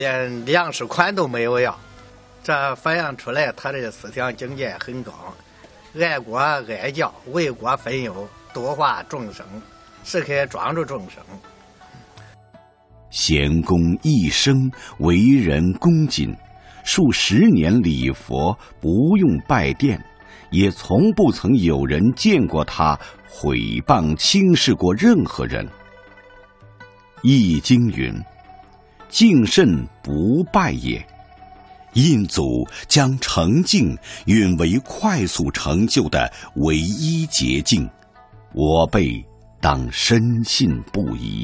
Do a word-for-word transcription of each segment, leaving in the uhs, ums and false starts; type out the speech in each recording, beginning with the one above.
连粮食款都没有呀。这反映出来他的思想境界很高，爱国爱教，为国分忧，度化众生，时刻庄助众生。 贤公一生为人恭谨，数十年礼佛，不用拜殿，也从不曾有人见过他毁谤轻视过任何人。易经云：敬慎不败也。印祖将成敬允为快速成就的唯一捷径，我辈当深信不疑。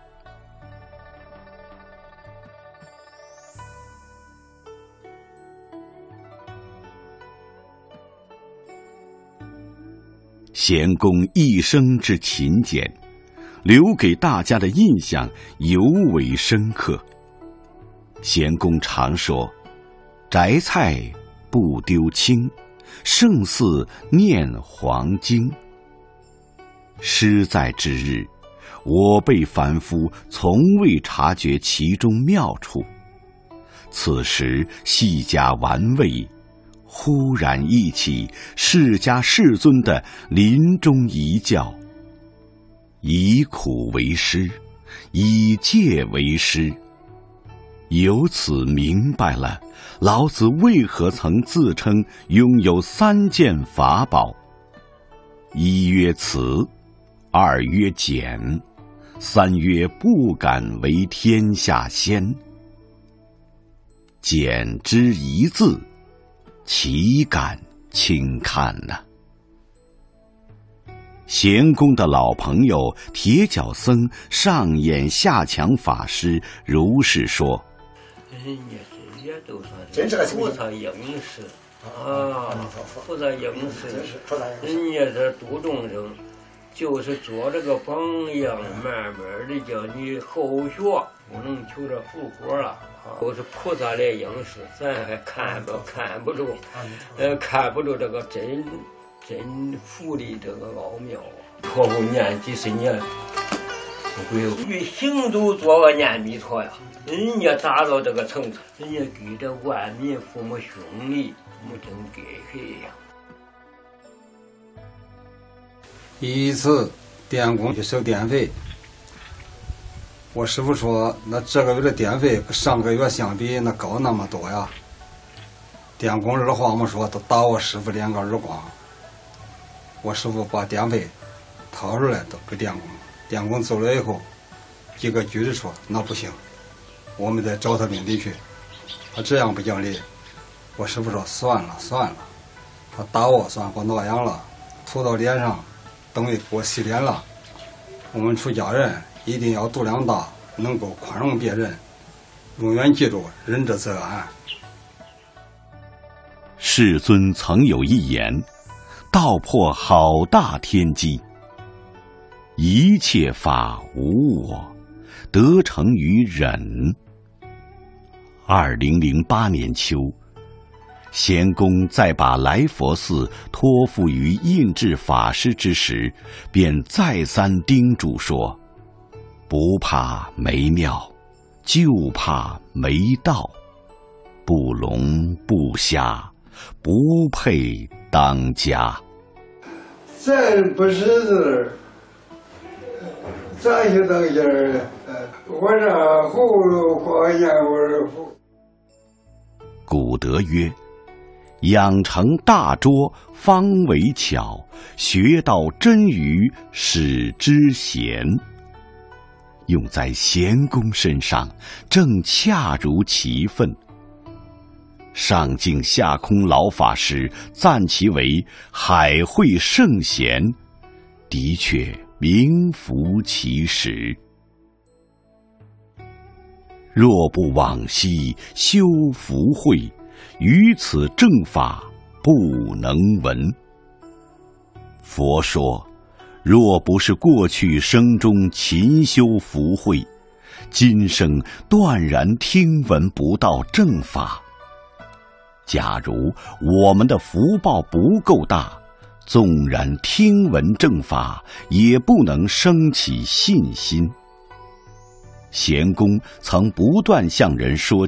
贤公一生之勤俭，留给大家的印象尤为深刻。贤公常说：摘菜不丢青，胜似念黄经。诗在之日，我辈凡夫从未察觉其中妙处，此时细加玩味，忽然忆起释迦世尊的临终遗教：以苦为师，以戒为师。由此明白了老子为何曾自称拥有三件法宝：一曰慈，二曰俭，三曰不敢为天下先。俭之一字，岂敢轻看呢、啊？贤公的老朋友铁脚僧上演下强法师如是说： 人家这些都算是菩萨应时啊，菩萨应时，人家这度众生，就是做这个榜样，慢慢的叫你后学，不能求着复活了。都是菩萨来应时，咱还看不看不着，呃，看不着这个真真福的这个奥妙啊！托付念几十年。与行走做个念弥陀呀，人家达到这个程度，人家给这万民父母兄弟，我真给黑呀。 一次电工去收电费，我师傅说，那这个月的电费跟上个月相比，那高那么多呀。电工二话没说，都打我师傅两个耳光。我师傅把电费掏出来都给电工。电工走了以后，几个局子说：“那不行，我们得找他领地去。他这样不讲理。”我师傅说：“算了算了，他打我算不那样了，吐到脸上，等于给我洗脸了。我们出家人一定要度量大，能够宽容别人，永远记住仁者则安。” 世尊曾有一言，道破好大天机。一切法无我，得成于忍。二零零八年秋，贤公在把来佛寺托付于印智法师之时，便再三叮嘱说：不怕没庙，就怕没道，不聋不瞎，不配当家。 咱不识字，咱就当家儿，我这葫芦花烟味乎。 古德曰：养成大拙，方为巧；学到真愚，使之贤。用在贤公身上，正恰如其分。上敬下空老法师赞其为海会圣贤，的确名副其实。若不往昔修福慧，于此正法不能闻。佛说，若不是过去生中勤修福慧，今生断然听闻不到正法。假如我们的福报不够大，纵然听闻正法，也不能生起信心。 贤公曾不断向人说